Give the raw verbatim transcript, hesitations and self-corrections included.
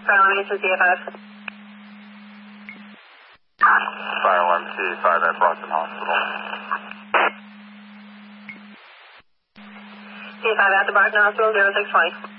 Fire one, C five. Fire one, C five at Brockton Hospital. C five at the Brockton Hospital, zero six twenty.